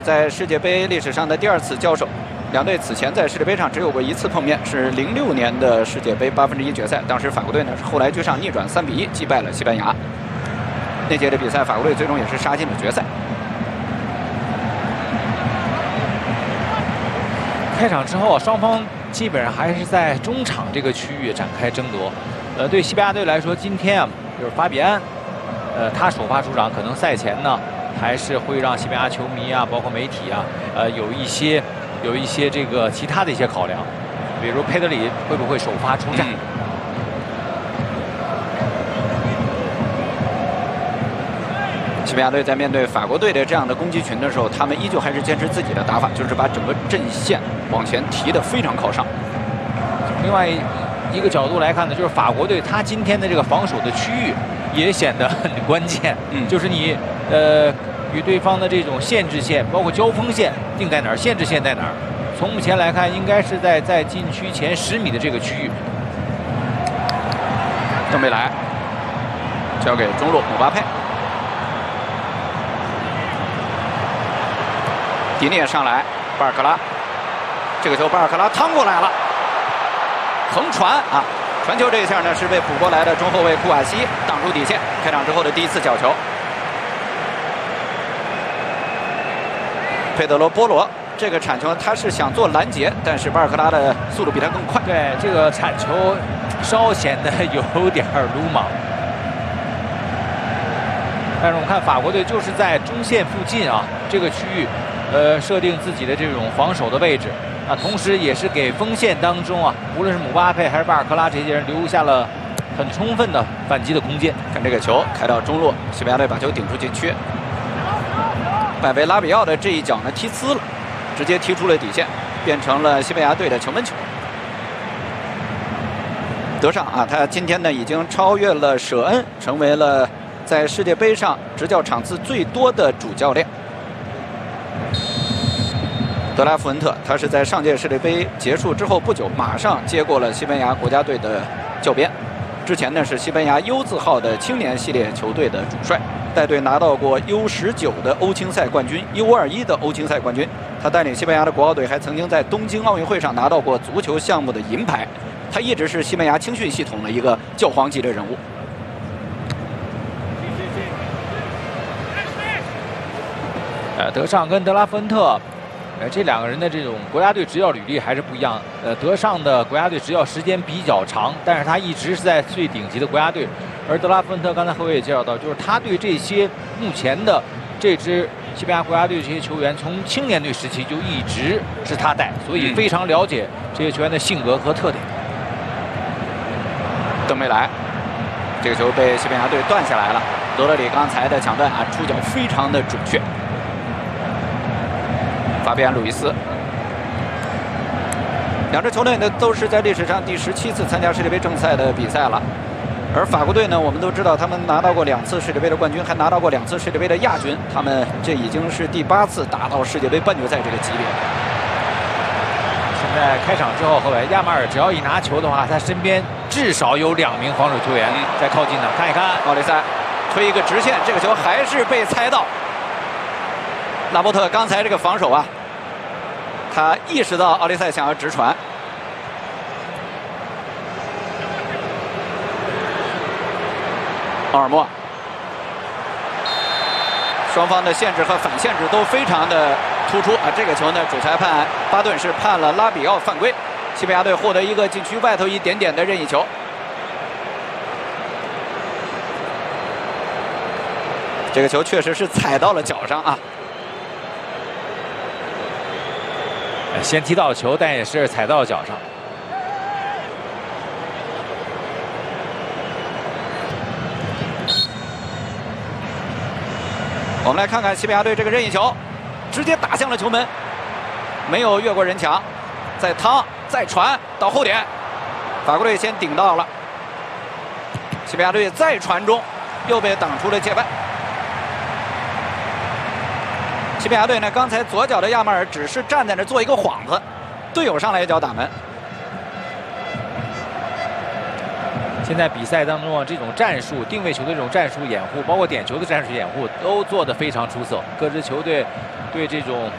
在世界杯历史上的第2次交手，两队此前在世界杯上只有过1次碰面，是06年的世界杯1/8决赛。当时法国队呢是后来居上，逆转3比1击败了西班牙。那届的比赛，法国队最终也是杀进了决赛。 开场之后，双方基本上还是在中场这个区域展开争夺。对西班牙队来说，今天啊，就是法比安，他首发出场，可能赛前呢。 还是会让西班牙球迷啊，包括媒体啊，有一些这个其他的一些考量，比如佩德里会不会首发出战？ 西班牙队在面对法国队的这样的攻击群的时候，他们依旧还是坚持自己的打法，就是把整个阵线往前提得非常靠上。 另外一个角度来看呢，就是法国队他今天的这个防守的区域也显得很关键，就是你与对方的这种限制线，包括交锋线定在哪儿，限制线在哪儿？从目前来看，应该是在禁区前10米的这个区域。 邓贝莱交给中路姆巴佩，迪涅上来，巴尔克拉，这个球巴尔克拉趟过来了，横传啊！传球这一下呢是被补过来的中后卫库瓦西挡住底线，开场之后的第1次角球。 佩德罗·波罗这个铲球，他是想做拦截，但是巴尔克拉的速度比他更快。 对，这个铲球稍显得有点鲁莽。但是我们看法国队就是在中线附近啊这个区域，设定自己的这种防守的位置啊，同时也是给锋线当中啊，无论是姆巴佩还是巴尔克拉这些人留下了很充分的反击的空间。 看这个球开到中路，西班牙队把球顶出禁区。 拜维拉比奥的这一脚呢踢呲了，直接踢出了底线，变成了西班牙队的球门球。德尚啊，他今天呢已经超越了舍恩，成为了在世界杯上执教场次最多的主教练。德拉福恩特，他是在上届世界杯结束之后不久，马上接过了西班牙国家队的教鞭。之前呢是西班牙 U 字号的青年系列球队的主帅。 带队拿到过 U19的欧青赛冠军 ，U21的欧青赛冠军。他带领西班牙的国奥队还曾经在东京奥运会上拿到过足球项目的银牌。他一直是西班牙青训系统的一个教皇级的人物。 德尚跟德拉福恩特，这2个人的这种国家队执教履历还是不一样。德尚的国家队执教时间比较长，但是他一直是在最顶级的国家队。 而德拉福恩特刚才何伟也介绍到，就是他对这些目前的这支西班牙国家队这些球员，从青年队时期就一直是他带，所以非常了解这些球员的性格和特点。 登贝莱，这个球被西班牙队断下来了。罗德里刚才的抢断啊，出脚非常的准确。法比安·鲁伊斯，两支球队呢都是在历史上第17次参加世界杯正赛的比赛了。 而法国队呢，我们都知道，他们拿到过2次世界杯的冠军，还拿到过2次世界杯的亚军。他们这已经是第8次打到世界杯半决赛这个级别。 现在开场之后，何伟亚马尔只要一拿球的话，他身边至少有2名防守球员在靠近他。看一看， 奥利塞推一个直线，这个球还是被猜到。拉波特刚才这个防守啊，他意识到奥利塞想要直传。 奥尔莫，双方的限制和反限制都非常的突出啊！这个球呢，主裁判巴顿是判了拉比奥犯规，西班牙队获得一个禁区外头一点点的任意球。这个球确实是踩到了脚上啊！ 先踢到了球，但也是踩到了脚上。 我们来看看西班牙队这个任意球，直接打向了球门，没有越过人墙，再趟再传到后点，法国队先顶到了，西班牙队再传中，又被挡出了界外。西班牙队呢，刚才左脚的亚马尔只是站在那做一个幌子，队友上来一脚打门。 现在比赛当中啊，这种战术定位球的这种战术掩护，包括点球的战术掩护，都做得非常出色。各支球队对这种